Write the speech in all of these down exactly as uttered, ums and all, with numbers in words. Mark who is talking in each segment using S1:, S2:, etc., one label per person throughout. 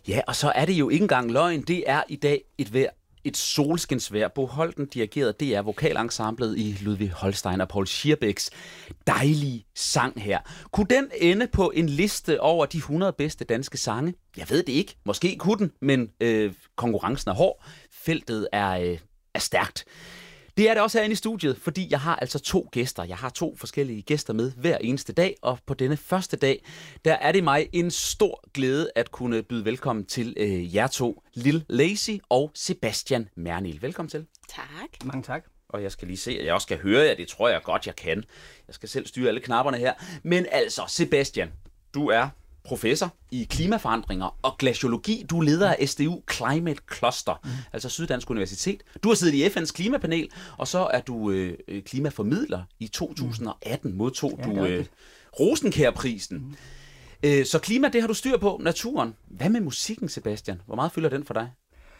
S1: Ja, og så er det jo ikke engang løgn. Det er i dag et vejr. Et solskinsvejr. Bo Holten dirigerede, det er vokalensemblet i Ludwig Holstein og Paul Schierbecks dejlige sang her. Kunne den ende på en liste over de hundrede bedste danske sange? Jeg ved det ikke. Måske kunne den, men øh, konkurrencen er hård. Feltet er, øh, er stærkt. Det er det også herinde i studiet, fordi jeg har altså to gæster. Jeg har to forskellige gæster med hver eneste dag, og på denne første dag, der er det mig en stor glæde at kunne byde velkommen til øh, jer to, Lil Lazy og Sebastian Mernil. Velkommen til.
S2: Tak.
S3: Mange tak.
S1: Og jeg skal lige se, at jeg også skal høre jer. Det tror jeg godt, jeg kan. Jeg skal selv styre alle knapperne her. Men altså, Sebastian, du er professor i klimaforandringer og glaciologi. Du er leder af S D U Climate Cluster, mm. altså Syddansk Universitet. Du har siddet i F N's klimapanel, og så er du øh, klimaformidler. I to tusind og atten modtog ja, du øh, Rosenkjærprisen. Mm. Øh, så klima, det har du styr på. Naturen. Hvad med musikken, Sebastian? Hvor meget fylder den for dig?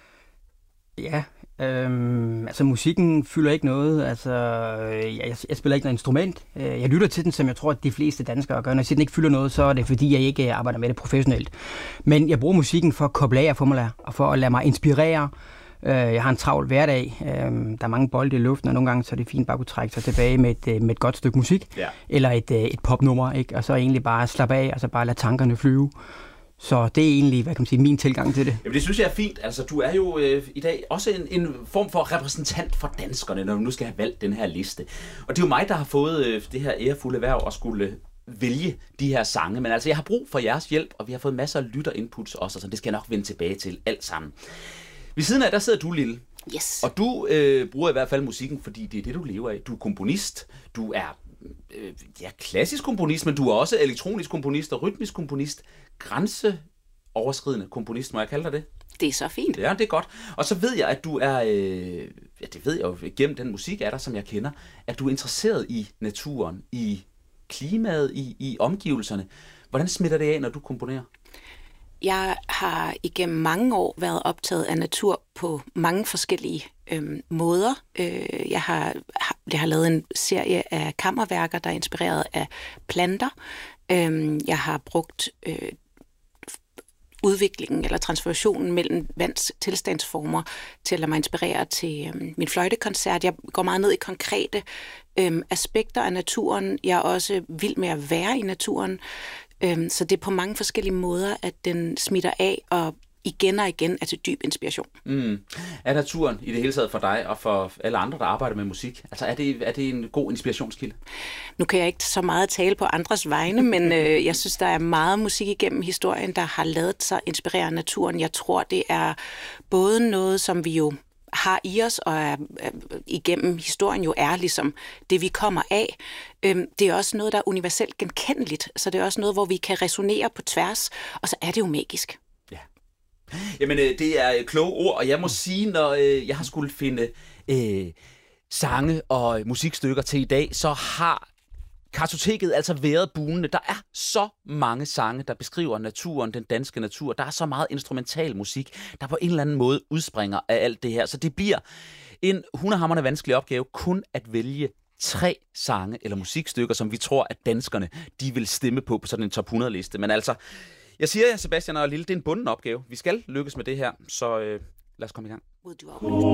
S3: Ja, øhm, altså musikken fylder ikke noget. Altså, jeg, jeg spiller ikke noget instrument. Jeg lytter til den, som jeg tror, at de fleste danskere gør. Når jeg siger, den ikke fylder noget, så er det, fordi jeg ikke arbejder med det professionelt. Men jeg bruger musikken for at koble af og for, mig, og for at lade mig inspirere. Jeg har en travl hverdag. Der er mange bolde i luften, og nogle gange så er det fint bare at kunne trække sig tilbage med et, med et godt stykke musik. Ja. Eller et, et popnummer, ikke? Og så egentlig bare slappe af, og så bare lade tankerne flyve. Så det er egentlig, hvad kan man sige, min tilgang til det.
S1: Jamen det synes jeg er fint. Altså du er jo øh, i dag også en, en form for repræsentant for danskerne, når du nu skal have valgt den her liste. Og det er jo mig, der har fået øh, det her ærefulde værv at skulle øh, vælge de her sange. Men altså jeg har brug for jeres hjælp, og vi har fået masser af lytterinputs også, så det skal jeg nok vende tilbage til alt sammen. Ved siden af, der sidder du, Lille.
S2: Yes.
S1: Og du øh, bruger i hvert fald musikken, fordi det er det, du lever af. Du er komponist, du er øh, ja, klassisk komponist, men du er også elektronisk komponist og rytmisk komponist. Grænseoverskridende komponist, må jeg kalde dig det?
S2: Det er så fint.
S1: Ja, det er godt. Og så ved jeg, at du er, øh, ja, det ved jeg jo gennem den musik af dig, som jeg kender, at du er interesseret i naturen, i klimaet, i, i omgivelserne. Hvordan smitter det af, når du komponerer?
S2: Jeg har igennem mange år været optaget af natur på mange forskellige øhm, måder. Øh, jeg har, jeg har lavet en serie af kammerværker, der er inspireret af planter. Øh, jeg har brugt øh, udviklingen eller transformationen mellem vands tilstandsformer til at lade mig inspirere til øhm, min fløjtekoncert. Jeg går meget ned i konkrete øhm, aspekter af naturen. Jeg er også vild med at være i naturen. Øhm, så det er på mange forskellige måder, at den smitter af og igen og igen er til dyb inspiration.
S1: Mm. Er naturen i det hele taget for dig og for alle andre, der arbejder med musik? Altså er det, er det en god inspirationskilde?
S2: Nu kan jeg ikke så meget tale på andres vegne, men øh, jeg synes, der er meget musik igennem historien, der har ladet sig inspirere naturen. Jeg tror, det er både noget, som vi jo har i os, og er, er, igennem historien jo er ligesom det, vi kommer af. Øhm, det er også noget, der er universelt genkendeligt, så det er også noget, hvor vi kan resonere på tværs, og så er det jo magisk.
S1: Ja. Jamen, øh, det er kloge ord, og jeg må sige, når øh, jeg har skulle finde øh, sange og musikstykker til i dag, så har kartoteket altså været bunende. Der er så mange sange, der beskriver naturen, den danske natur. Der er så meget instrumental musik, der på en eller anden måde udspringer af alt det her. Så det bliver en hundehamrende vanskelig opgave kun at vælge tre sange eller musikstykker, som vi tror, at danskerne de vil stemme på på sådan en top hundrede liste. Men altså, jeg siger jer, Sebastian og Lille, det er en bunden opgave. Vi skal lykkes med det her, så øh, lad os komme i gang.